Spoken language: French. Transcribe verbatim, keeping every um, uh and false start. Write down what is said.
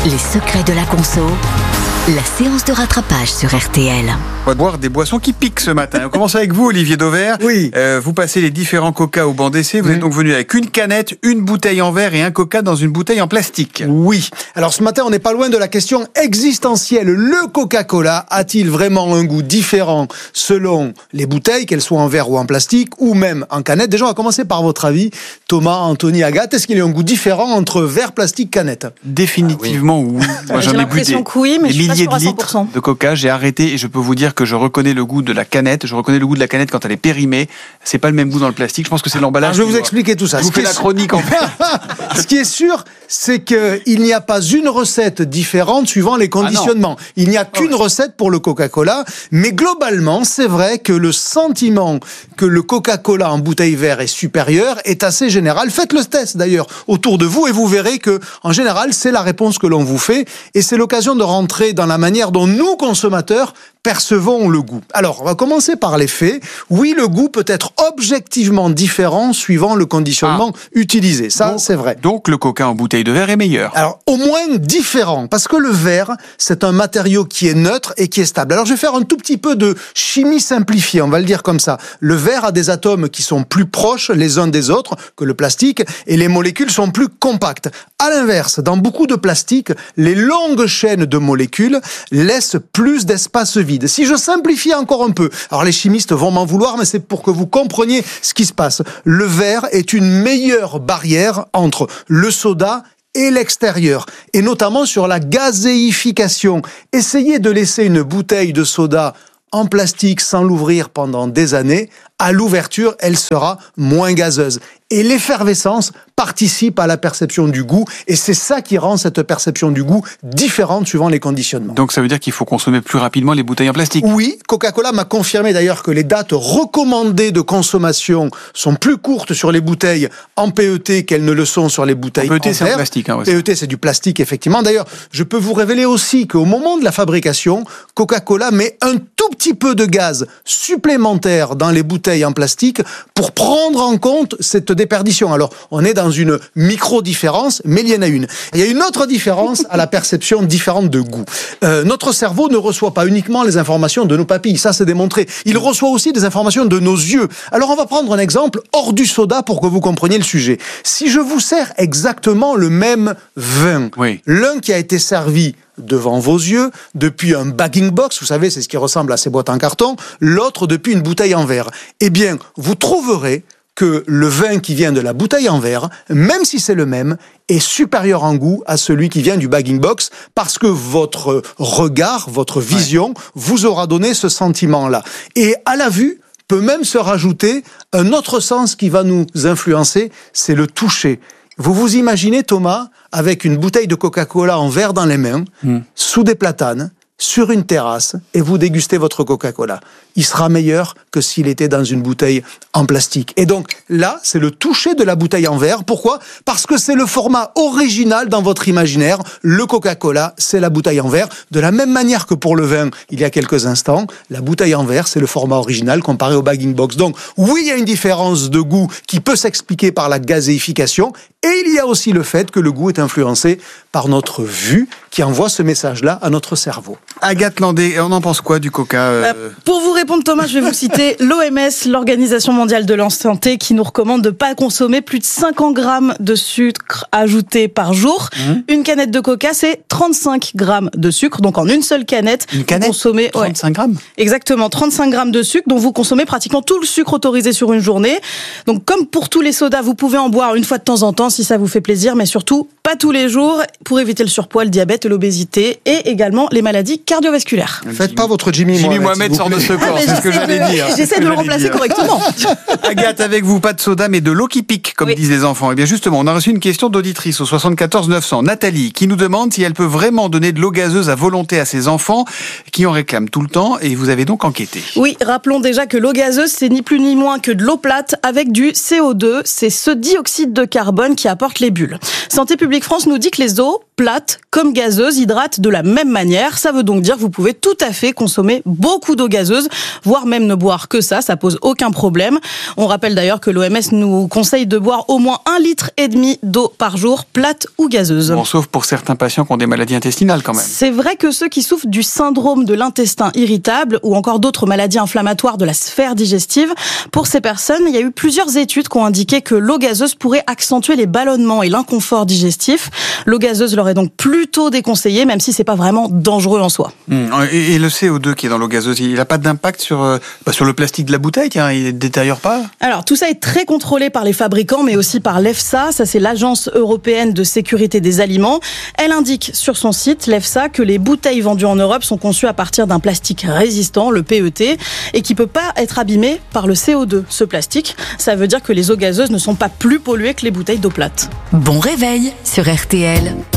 Les secrets de la conso, la séance de rattrapage sur R T L. On va boire des boissons qui piquent ce matin. On commence avec vous, Olivier Dauvert. Oui. Euh, vous passez les différents coca au banc d'essai. Vous mmh. êtes donc venu avec une canette, une bouteille en verre et un coca dans une bouteille en plastique. Oui. Alors ce matin, on n'est pas loin de la question existentielle. Le Coca-Cola a-t-il vraiment un goût différent selon les bouteilles, qu'elles soient en verre ou en plastique, ou même en canette? Déjà, on va commencer par votre avis. Thomas, Anthony, Agathe, est-ce qu'il y a un goût différent entre verre, plastique, canette? Définitivement oui. Moi, j'en J'ai ai bu des, que oui, mais des je suis pas milliers sûre à de cent litres pour cent. de coca. J'ai arrêté et je peux vous dire que je reconnais le goût de la canette. Je reconnais le goût de la canette quand elle est périmée. C'est pas le même goût dans le plastique. Je pense que c'est l'emballage. Alors, je vais vous doit... expliquer tout ça. Je vous fais la chronique en fait. Ce qui est sûr, c'est qu'il n'y a pas une recette différente suivant les conditionnements. Ah Il n'y a qu'une oh ouais. recette pour le Coca-Cola, mais globalement, c'est vrai que le sentiment que le Coca-Cola en bouteille verre est supérieur est assez général. Faites le test d'ailleurs autour de vous et vous verrez que, en général, c'est la réponse que l'on vous fait et c'est l'occasion de rentrer dans la manière dont nous, consommateurs, percevons le goût. Alors, on va commencer par les faits. Oui, le goût peut être objectivement différent suivant le conditionnement ah. utilisé. Ça, donc, c'est vrai. Donc, le coca en bouteille de verre est meilleur. Alors, au moins différent, parce que le verre, c'est un matériau qui est neutre et qui est stable. Alors, je vais faire un tout petit peu de chimie simplifiée, on va le dire comme ça. Le verre a des atomes qui sont plus proches les uns des autres que le plastique, et les molécules sont plus compactes. À l'inverse, dans beaucoup de plastiques, les longues chaînes de molécules laissent plus d'espace vide. Si je simplifie encore un peu, alors les chimistes vont m'en vouloir, mais c'est pour que vous compreniez ce qui se passe. Le verre est une meilleure barrière entre le soda et l'extérieur, et notamment sur la gazéification. Essayez de laisser une bouteille de soda en plastique sans l'ouvrir pendant des années. À l'ouverture, elle sera moins gazeuse. Et l'effervescence participe à la perception du goût, et c'est ça qui rend cette perception du goût différente suivant les conditionnements. Donc ça veut dire qu'il faut consommer plus rapidement les bouteilles en plastique? Oui, Coca-Cola m'a confirmé d'ailleurs que les dates recommandées de consommation sont plus courtes sur les bouteilles en P E T qu'elles ne le sont sur les bouteilles en, en P E T, c'est verre. en plastique. Hein, ouais, P E T, c'est du plastique, effectivement. D'ailleurs, je peux vous révéler aussi qu'au moment de la fabrication, Coca-Cola met un tout petit peu de gaz supplémentaire dans les bouteilles en plastique pour prendre en compte cette déperdition. Alors, on est dans une micro-différence, mais il y en a une. Il y a une autre différence à la perception différente de goût. Euh, notre cerveau ne reçoit pas uniquement les informations de nos papilles, ça c'est démontré. Il reçoit aussi des informations de nos yeux. Alors, on va prendre un exemple hors du soda pour que vous compreniez le sujet. Si je vous sers exactement le même vin, oui. l'un qui a été servi devant vos yeux, depuis un bagging box, vous savez, c'est ce qui ressemble à ces boîtes en carton, l'autre depuis une bouteille en verre. Eh bien, vous trouverez que le vin qui vient de la bouteille en verre, même si c'est le même, est supérieur en goût à celui qui vient du bagging box, parce que votre regard, votre vision, ouais. vous aura donné ce sentiment-là. Et à la vue, peut même se rajouter un autre sens qui va nous influencer, c'est le toucher. Vous vous imaginez, Thomas, avec une bouteille de Coca-Cola en verre dans les mains, mmh. sous des platanes, sur une terrasse, et vous dégustez votre Coca-Cola. Il sera meilleur que s'il était dans une bouteille en plastique. Et donc, là, c'est le toucher de la bouteille en verre. Pourquoi ? Parce que c'est le format original dans votre imaginaire. Le Coca-Cola, c'est la bouteille en verre. De la même manière que pour le vin, il y a quelques instants, la bouteille en verre, c'est le format original comparé au bagging box. Donc, oui, il y a une différence de goût qui peut s'expliquer par la gazéification. Et il y a aussi le fait que le goût est influencé par notre vue qui envoie ce message-là à notre cerveau. Agathe Landé, on en pense quoi du coca euh... euh, Pour vous répondre, Thomas, je vais vous citer l'O M S, l'Organisation mondiale de la santé, qui nous recommande de ne pas consommer plus de cinquante grammes de sucre ajouté par jour. Mmh. Une canette de coca, c'est trente-cinq grammes de sucre. Donc en une seule canette, une canette, vous consommez trente-cinq grammes. Ouais, exactement, trente-cinq grammes de sucre, dont vous consommez pratiquement tout le sucre autorisé sur une journée. Donc comme pour tous les sodas, vous pouvez en boire une fois de temps en temps si ça vous fait plaisir, mais surtout pas tous les jours, pour éviter le surpoids, le diabète, l'obésité et également les maladies cardiovasculaires. Faites pas votre Jimmy, Jimmy Mohamed, Mohamed sort de ce corps, c'est ce que j'allais de, dire. J'essaie de le remplacer dire. correctement. Agathe, avec vous, pas de soda, mais de l'eau qui pique, comme oui. disent les enfants. Et bien justement, on a reçu une question d'auditrice au soixante-quatorze neuf cents, Nathalie, qui nous demande si elle peut vraiment donner de l'eau gazeuse à volonté à ses enfants, qui en réclament tout le temps, et vous avez donc enquêté. Oui, rappelons déjà que l'eau gazeuse, c'est ni plus ni moins que de l'eau plate avec du C O deux. C'est ce dioxyde de carbone qui apporte les bulles. Santé publique France nous dit que les eaux plates comme gazeuses hydratent de la même manière. Ça veut donc donc dire que vous pouvez tout à fait consommer beaucoup d'eau gazeuse, voire même ne boire que ça, ça pose aucun problème. On rappelle d'ailleurs que l'O M S nous conseille de boire au moins un litre et demi d'eau par jour, plate ou gazeuse. Bon, sauf pour certains patients qui ont des maladies intestinales quand même. C'est vrai que ceux qui souffrent du syndrome de l'intestin irritable ou encore d'autres maladies inflammatoires de la sphère digestive, pour ces personnes, il y a eu plusieurs études qui ont indiqué que l'eau gazeuse pourrait accentuer les ballonnements et l'inconfort digestif. L'eau gazeuse leur est donc plutôt déconseillée, même si c'est pas vraiment dangereux en soi. Mmh. Et, et le C O deux qui est dans l'eau gazeuse, il n'a pas d'impact sur, euh, bah sur le plastique de la bouteille, tiens, il ne détériore pas? Alors, tout ça est très contrôlé par les fabricants, mais aussi par l'EFSA. Ça, c'est l'Agence européenne de sécurité des aliments. Elle indique sur son site, l'EFSA, que les bouteilles vendues en Europe sont conçues à partir d'un plastique résistant, le P E T, et qui peut pas être abîmé par le C O deux. Ce plastique, ça veut dire que les eaux gazeuses ne sont pas plus polluées que les bouteilles d'eau plate. Bon réveil sur R T L.